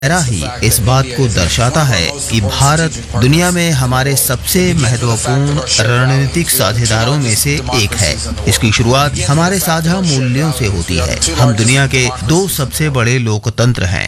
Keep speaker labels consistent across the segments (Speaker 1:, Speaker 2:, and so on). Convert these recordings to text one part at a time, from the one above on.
Speaker 1: ही इस बात को दर्शाता है कि भारत दुनिया में हमारे सबसे महत्वपूर्ण रणनीतिक साझेदारों में से एक है। इसकी शुरुआत हमारे साझा मूल्यों से होती है। हम दुनिया के 2 सबसे बड़े लोकतंत्र हैं।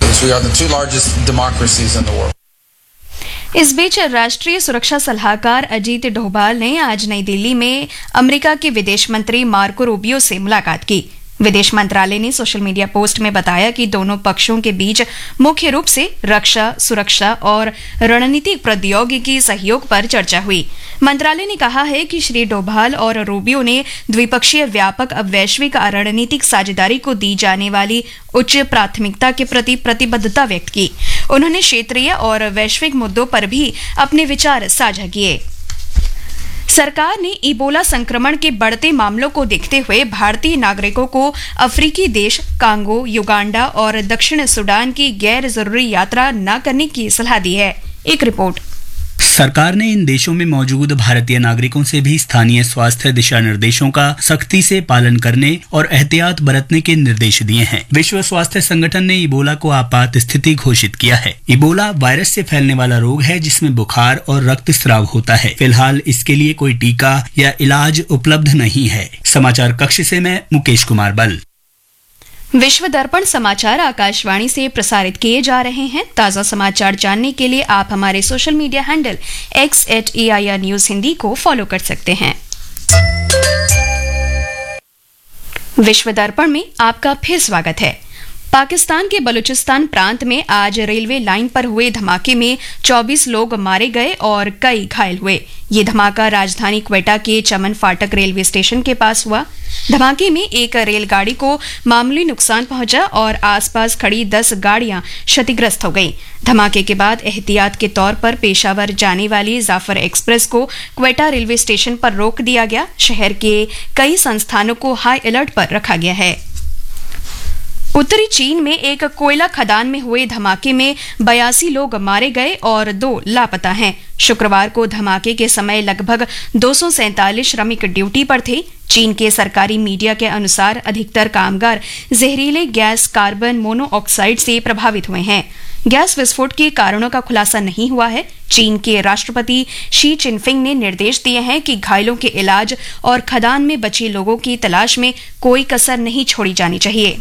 Speaker 2: इस बीच राष्ट्रीय सुरक्षा सलाहकार अजीत डोभाल ने आज नई दिल्ली में अमेरिका के विदेश मंत्री मार्को रूबियो से मुलाकात की। विदेश मंत्रालय ने सोशल मीडिया पोस्ट में बताया कि दोनों पक्षों के बीच मुख्य रूप से रक्षा, सुरक्षा और रणनीतिक प्रौद्योगिकी सहयोग पर चर्चा हुई। मंत्रालय ने कहा है कि श्री डोभाल और रूबियो ने द्विपक्षीय व्यापक वैश्विक रणनीतिक साझेदारी को दी जाने वाली उच्च प्राथमिकता के प्रति प्रतिबद्धता व्यक्त की। उन्होंने क्षेत्रीय और वैश्विक मुद्दों पर भी अपने विचार साझा किए। सरकार ने इबोला संक्रमण के बढ़ते मामलों को देखते हुए भारतीय नागरिकों को अफ्रीकी देश कांगो, युगांडा और दक्षिण सूडान की गैर जरूरी यात्रा न करने की सलाह दी है। एक रिपोर्ट।
Speaker 3: सरकार ने इन देशों में मौजूद भारतीय नागरिकों से भी स्थानीय स्वास्थ्य दिशा निर्देशों का सख्ती से पालन करने और एहतियात बरतने के निर्देश दिए हैं। विश्व स्वास्थ्य संगठन ने इबोला को आपात स्थिति घोषित किया है। इबोला वायरस से फैलने वाला रोग है जिसमें बुखार और रक्तस्राव होता है। फिलहाल इसके लिए कोई टीका या इलाज उपलब्ध नहीं है। समाचार कक्ष से मैं मुकेश कुमार बल।
Speaker 2: विश्व दर्पण समाचार आकाशवाणी से प्रसारित किए जा रहे हैं। ताजा समाचार जानने के लिए आप हमारे social media handle x@AIR news Hindi को फॉलो कर सकते हैं। विश्व दर्पण में आपका फिर स्वागत है। पाकिस्तान के बलूचिस्तान प्रांत में आज रेलवे लाइन पर हुए धमाके में 24 लोग मारे गए और कई घायल हुए। ये धमाका राजधानी क्वेटा के चमन फाटक रेलवे स्टेशन के पास हुआ। धमाके में एक रेलगाड़ी को मामूली नुकसान पहुंचा और आसपास खड़ी 10 गाड़ियां क्षतिग्रस्त हो गईं। धमाके के बाद एहतियात के तौर पर पेशावर जाने वाली जाफर एक्सप्रेस को क्वेटा रेलवे स्टेशन पर रोक दिया गया। शहर के कई संस्थानों को हाई अलर्ट पर रखा गया है। उत्तरी चीन में एक कोयला खदान में हुए धमाके में 82 लोग मारे गए और 2 लापता हैं। शुक्रवार को धमाके के समय लगभग 247 श्रमिक ड्यूटी पर थे। चीन के सरकारी मीडिया के अनुसार अधिकतर कामगार जहरीले गैस कार्बन मोनोऑक्साइड से प्रभावित हुए हैं। गैस विस्फोट के कारणों का खुलासा नहीं हुआ है। चीन के राष्ट्रपति शी चिनफिंग ने निर्देश दिए हैं कि घायलों के इलाज और खदान में बचे लोगों की तलाश में कोई कसर नहीं छोड़ी जानी चाहिए।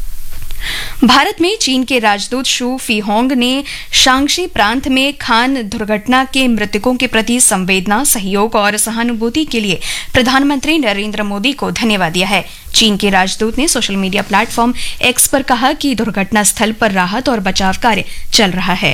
Speaker 2: भारत में चीन के राजदूत शू फीहोंग ने शांग्शी प्रांत में खान दुर्घटना के मृतकों के प्रति संवेदना, सहयोग और सहानुभूति के लिए प्रधानमंत्री नरेंद्र मोदी को धन्यवाद दिया है। चीन के राजदूत ने सोशल मीडिया प्लेटफॉर्म एक्स पर कहा कि दुर्घटना स्थल पर राहत और बचाव कार्य चल रहा है।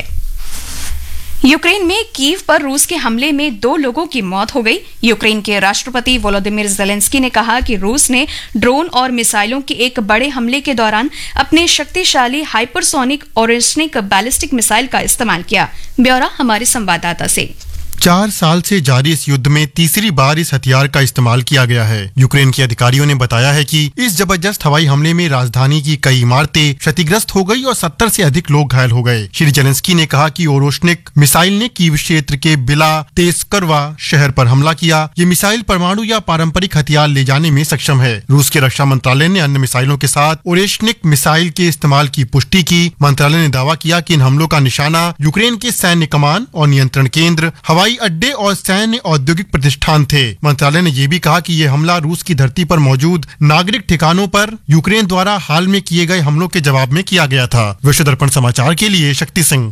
Speaker 2: यूक्रेन में कीव पर रूस के हमले में 2 लोगों की मौत हो गई। यूक्रेन के राष्ट्रपति वोलोदिमीर ज़ेलेंस्की ने कहा कि रूस ने ड्रोन और मिसाइलों के एक बड़े हमले के दौरान अपने शक्तिशाली हाइपरसोनिक ओरेस्निक बैलिस्टिक मिसाइल का इस्तेमाल किया। ब्यौरा हमारे संवाददाता से।
Speaker 4: 4 साल से जारी इस युद्ध में तीसरी बार इस हथियार का इस्तेमाल किया गया है। यूक्रेन के अधिकारियों ने बताया है कि इस जबरदस्त हवाई हमले में राजधानी की कई इमारतें क्षतिग्रस्त हो गई और 70 से अधिक लोग घायल हो गए। श्री जेलेंस्की ने कहा कि ओरोश्निक मिसाइल ने कीव क्षेत्र के बिला तेस्करवा शहर पर हमला किया। ये मिसाइल परमाणु या पारंपरिक हथियार ले जाने में सक्षम है। रूस के रक्षा मंत्रालय ने अन्य मिसाइलों के साथ ओरेश्निक मिसाइल के इस्तेमाल की पुष्टि की। मंत्रालय ने दावा किया कि इन हमलों का निशाना यूक्रेन के सैन्य कमान और नियंत्रण केंद्र, हवाई अड्डे और सैन्य औद्योगिक प्रतिष्ठान थे। मंत्रालय ने यह भी कहा कि यह हमला रूस की धरती पर मौजूद नागरिक ठिकानों पर यूक्रेन द्वारा हाल में किए गए हमलों के जवाब में किया गया था। विश्व दर्पण समाचार के लिए शक्ति सिंह।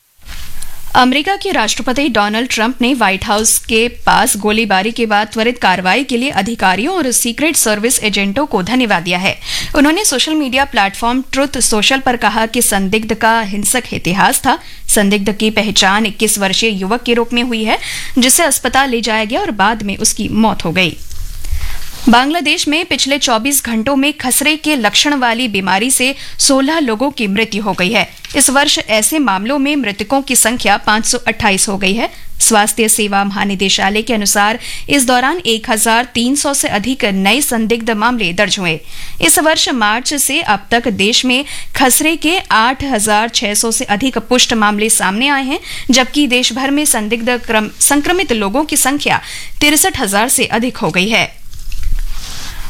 Speaker 2: अमेरिका के राष्ट्रपति डोनाल्ड ट्रंप ने व्हाइट हाउस के पास गोलीबारी के बाद त्वरित कार्रवाई के लिए अधिकारियों और सीक्रेट सर्विस एजेंटों को धन्यवाद दिया है। उन्होंने social media platform truth social पर कहा कि संदिग्ध का हिंसक इतिहास था। संदिग्ध की पहचान 21 वर्षीय युवक के रूप में हुई है जिसे अस्पताल ले जाया गया और बाद में उसकी मौत हो गई। बांग्लादेश में पिछले 24 घंटों में खसरे के लक्षण वाली बीमारी से 16 लोगों की मृत्यु हो गई है। इस वर्ष ऐसे मामलों में मृतकों की संख्या 528 हो गई है। स्वास्थ्य सेवा महानिदेशालय के अनुसार इस दौरान 1300 से अधिक नए संदिग्ध मामले दर्ज हुए। इस वर्ष मार्च से अब तक देश में खसरे के 8600 से अधिक पुष्ट मामले सामने आए हैं, जबकि देश भर में संदिग्ध संक्रमित लोगों की संख्या 63000 से अधिक हो गई है।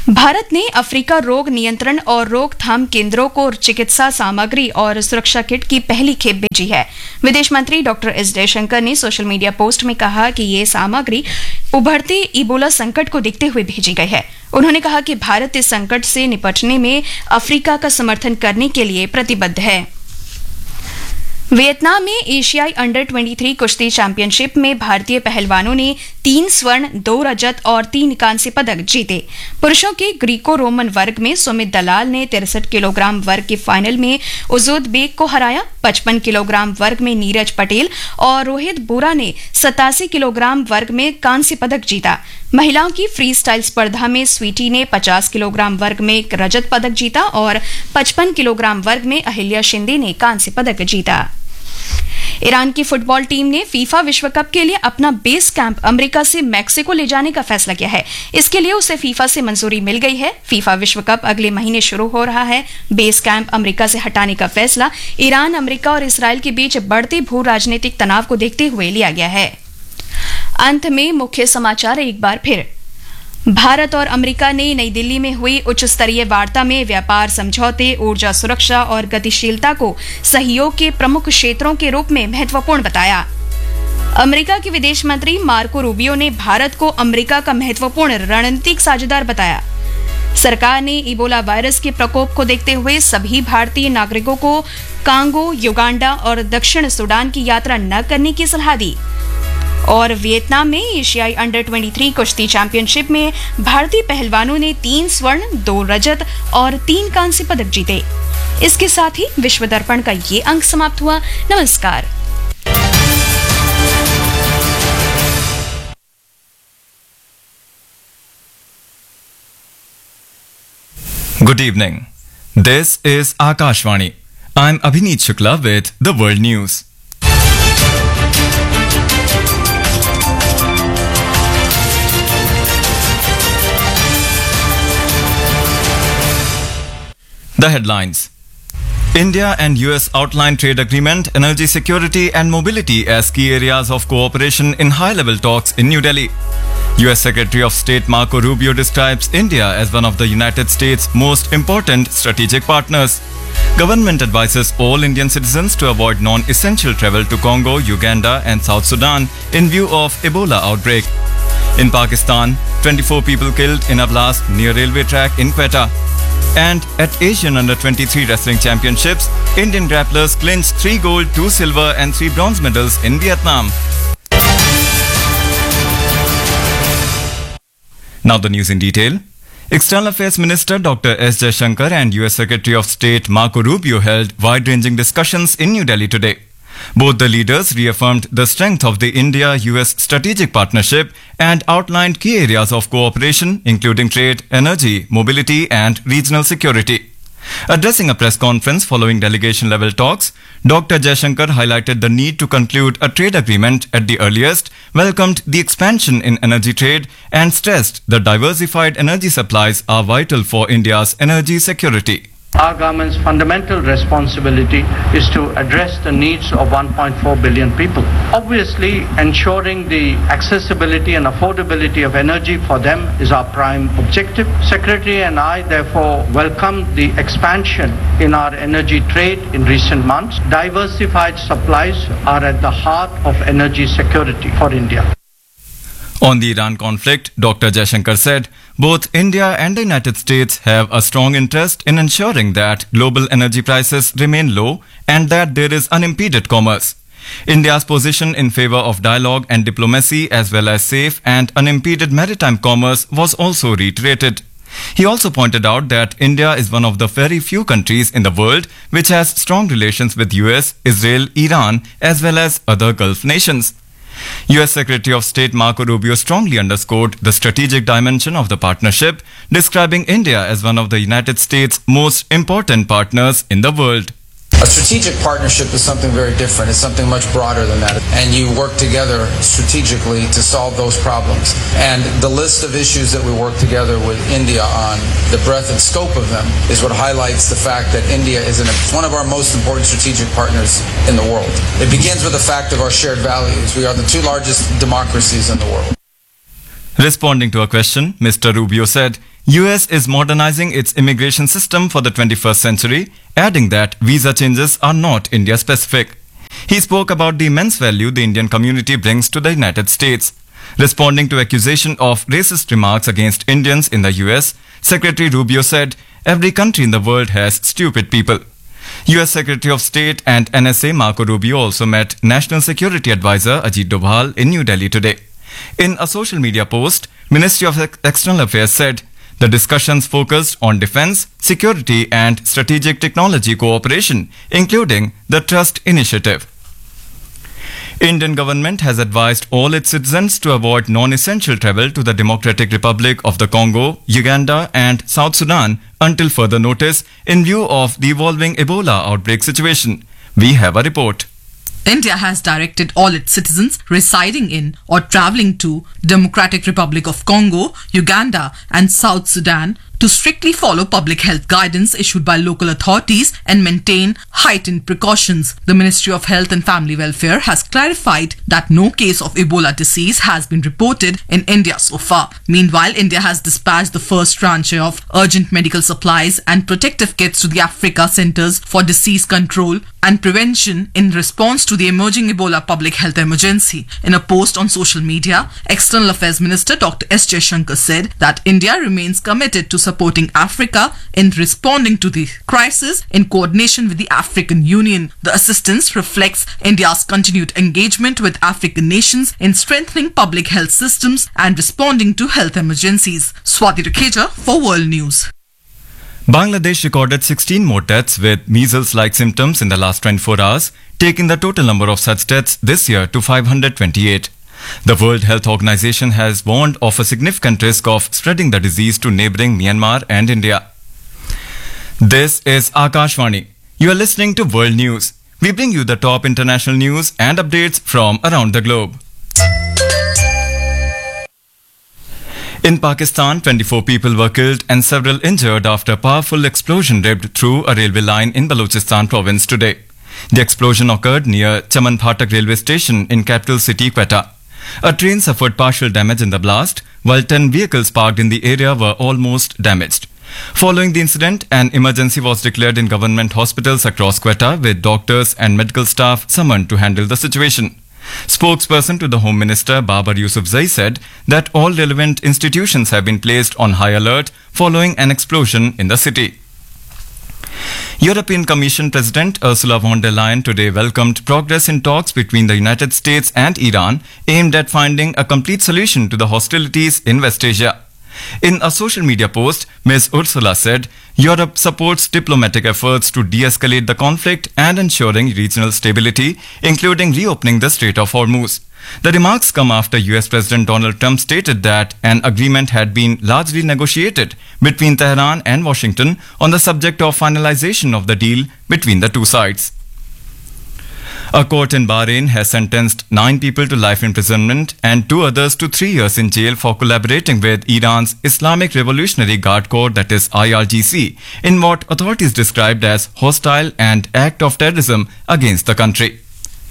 Speaker 2: भारत ने अफ्रीका रोग नियंत्रण और रोकथाम केंद्रों को चिकित्सा सामग्री और सुरक्षा किट की पहली खेप भेजी है। विदेश मंत्री डॉक्टर एस जयशंकर ने सोशल मीडिया पोस्ट में कहा कि ये सामग्री उभरते इबोला संकट को देखते हुए भेजी गई है। उन्होंने कहा कि भारत इस संकट से निपटने में अफ्रीका का समर्थन करने के लिए प्रतिबद्ध है। वियतनाम में एशियाई अंडर 23 कुश्ती चैंपियनशिप में भारतीय पहलवानों ने 3 स्वर्ण, 2 रजत और 3 कांस्य पदक जीते। पुरुषों के ग्रीको रोमन वर्ग में सुमित दलाल ने 63 किलोग्राम वर्ग के फाइनल में उजोद बेग को हराया। 55 किलोग्राम वर्ग में नीरज पटेल और रोहित बोरा ने 87 किलोग्राम वर्ग में कांस्य पदक जीता। महिलाओं की फ्री स्टाइल स्पर्धा में स्वीटी ने 50 किलोग्राम वर्ग में रजत पदक जीता और 55 किलोग्राम वर्ग में अहिल्या शिंदे ने कांस्य पदक जीता। ईरान की फुटबॉल टीम ने फीफा विश्व कप के लिए अपना बेस कैंप अमेरिका से मैक्सिको ले जाने का फैसला किया है। इसके लिए उसे फीफा से मंजूरी मिल गई है। फीफा विश्व कप अगले महीने शुरू हो रहा है। बेस कैंप अमेरिका से हटाने का फैसला ईरान, अमेरिका और इसराइल के बीच बढ़ते भू राजनीतिक तनाव को देखते हुए लिया गया है। अंत में मुख्य समाचार एक बार फिर। भारत और अमेरिका ने नई दिल्ली में हुई उच्च स्तरीय वार्ता में व्यापार समझौते, ऊर्जा सुरक्षा और गतिशीलता को सहयोग के प्रमुख क्षेत्रों के रूप में महत्वपूर्ण बताया। अमेरिका के विदेश मंत्री मार्को रूबियो ने भारत को अमेरिका का महत्वपूर्ण रणनीतिक साझेदार बताया। सरकार ने इबोला वायरस के प्रकोप को देखते हुए सभी भारतीय नागरिकों को कांगो, युगांडा और दक्षिण सूडान की यात्रा न करने की सलाह दी। और वियतनाम में एशियाई अंडर 23 कुश्ती चैंपियनशिप में भारतीय पहलवानों ने 3 स्वर्ण, 2 रजत और 3 कांस्य पदक जीते। इसके साथ ही विश्व दर्पण का ये अंक समाप्त हुआ। नमस्कार।
Speaker 5: Good evening. This is Akashvani. I'm Abhineet Shukla with the World News. The headlines. India and US outline trade agreement, energy security and mobility as key areas of cooperation in high-level talks in New Delhi. US Secretary of State Marco Rubio describes India as one of the United States' most important strategic partners. Government advises all Indian citizens to avoid non-essential travel to Congo, Uganda and South Sudan in view of Ebola outbreak. In Pakistan, 24 people killed in a blast near railway track in Quetta. And at Asian Under-23 Wrestling Championships, Indian grapplers clinched 3 gold, 2 silver and 3 bronze medals in Vietnam. Now the news in detail. External Affairs Minister Dr. S. Jaishankar and US Secretary of State Marco Rubio held wide-ranging discussions in New Delhi today. Both the leaders reaffirmed the strength of the India-US strategic partnership and outlined key areas of cooperation, including trade, energy, mobility, and regional security. Addressing a press conference following delegation-level talks, Dr. Jaishankar highlighted the need to conclude a trade agreement at the earliest, welcomed the expansion in energy trade, and stressed that diversified energy supplies are vital for India's energy security.
Speaker 6: Our government's fundamental responsibility is to address the needs of 1.4 billion people. Obviously, ensuring the accessibility and affordability of energy for them is our prime objective. Secretary and I therefore welcome the expansion in our energy trade in recent months. Diversified supplies are at the heart of energy security for India.
Speaker 5: On the Iran conflict, Dr. Jaishankar said, both India and the United States have a strong interest in ensuring that global energy prices remain low and that there is unimpeded commerce. India's position in favor of dialogue and diplomacy as well as safe and unimpeded maritime commerce was also reiterated. He also pointed out that India is one of the very few countries in the world which has strong relations with US, Israel, Iran as well as other Gulf nations. US Secretary of State Marco Rubio strongly underscored the strategic dimension of the partnership, describing India as one of the United States' most important partners in the world.
Speaker 7: A strategic partnership is something very different. It's something much broader than that. And you work together strategically to solve those problems. And the list of issues that we work together with India on, the breadth and scope of them, is what highlights the fact that India is one of our most important strategic partners in the world. It begins with the fact of our shared values. We are the 2 largest democracies in the world.
Speaker 5: Responding to a question, Mr. Rubio said, US is modernizing its immigration system for the 21st century, adding that visa changes are not India specific. He spoke about the immense value the Indian community brings to the United States. Responding to accusation of racist remarks against Indians in the US, Secretary Rubio said, "Every country in the world has stupid people." US Secretary of State and NSA Marco Rubio also met National Security Advisor Ajit Doval in New Delhi today. In a social media post, Ministry of External Affairs said the discussions focused on defense, security and strategic technology cooperation, including the Trust Initiative. Indian government has advised all its citizens to avoid non-essential travel to the Democratic Republic of the Congo, Uganda and South Sudan until further notice in view of the evolving Ebola outbreak situation. We have a report.
Speaker 8: India has directed all its citizens residing in or travelling to Democratic Republic of Congo, Uganda and South Sudan to strictly follow public health guidance issued by local authorities and maintain heightened precautions. The Ministry of Health and Family Welfare has clarified that no case of Ebola disease has been reported in India so far. Meanwhile, India has dispatched the first tranche of urgent medical supplies and protective kits to the Africa Centers for Disease Control and Prevention in response to the emerging Ebola public health emergency. In a post on social media, External Affairs Minister Dr. S. Jaishankar said that India remains committed to supporting Africa in responding to the crisis in coordination with the African Union. The assistance reflects India's continued engagement with African nations in strengthening public health systems and responding to health emergencies. Swati Rakeja for World News.
Speaker 5: Bangladesh recorded 16 more deaths with measles-like symptoms in the last 24 hours, taking the total number of such deaths this year to 528. The World Health Organization has warned of a significant risk of spreading the disease to neighboring Myanmar and India. This is Akashvani. You are listening to World News. We bring you the top international news and updates from around the globe. In Pakistan, 24 people were killed and several injured after a powerful explosion ripped through a railway line in Balochistan province today. The explosion occurred near Chaman Phatak railway station in capital city Quetta. A train suffered partial damage in the blast, while 10 vehicles parked in the area were almost damaged. Following the incident, an emergency was declared in government hospitals across Quetta, with doctors and medical staff summoned to handle the situation. Spokesperson to the Home Minister Babar Yusufzai said that all relevant institutions have been placed on high alert following an explosion in the city. European Commission President Ursula von der Leyen today welcomed progress in talks between the United States and Iran aimed at finding a complete solution to the hostilities in West Asia. In a social media post, Ms. Ursula said Europe supports diplomatic efforts to de-escalate the conflict and ensuring regional stability, including reopening the Strait of Hormuz. The remarks come after US President Donald Trump stated that an agreement had been largely negotiated between Tehran and Washington on the subject of finalization of the deal between the two sides. A court in Bahrain has sentenced 9 people to life imprisonment and 2 others to 3 years in jail for collaborating with Iran's Islamic Revolutionary Guard Corps, that is IRGC, in what authorities described as hostile and act of terrorism against the country.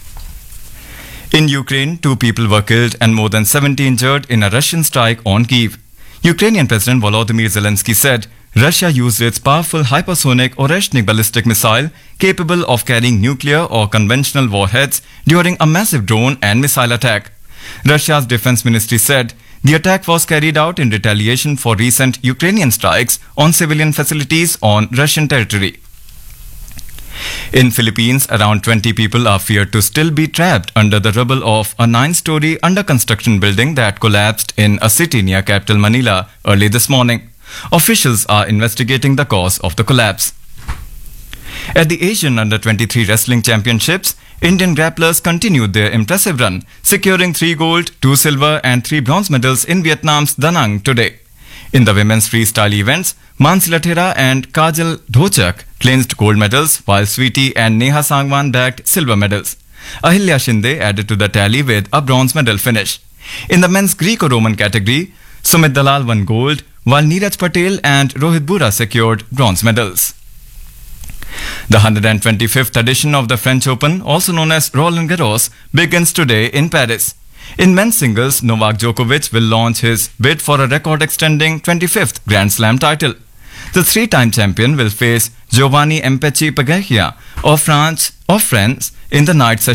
Speaker 5: In Ukraine, 2 people were killed and more than 70 injured in a Russian strike on Kyiv. Ukrainian President Volodymyr Zelensky said Russia used its powerful hypersonic Oreshnik ballistic missile capable of carrying nuclear or conventional warheads during a massive drone and missile attack. Russia's defense ministry said the attack was carried out in retaliation for recent Ukrainian strikes on civilian facilities on Russian territory. In Philippines, around 20 people are feared to still be trapped under the rubble of a 9-story under-construction building that collapsed in a city near capital Manila early this morning. Officials are investigating the cause of the collapse. At the Asian Under-23 Wrestling Championships, Indian grapplers continued their impressive run, securing 3 gold, 2 silver and 3 bronze medals in Vietnam's Da Nang today. In the women's freestyle events, Mansi Lathera and Kajal Dhochak clinched gold medals, while Sweetie and Neha Sangwan bagged silver medals. Ahilya Shinde added to the tally with a bronze medal finish. In the men's Greco-Roman category, Sumit Dalal won gold, while Neeraj Patel and Rohit Bura secured bronze medals. The 125th edition of the French Open, also known as Roland Garros, begins today in Paris. In men's singles, Novak Djokovic will launch his bid for a record-extending 25th Grand Slam title. The three-time champion will face Giovanni Mpetshi Pagayia of France in the night session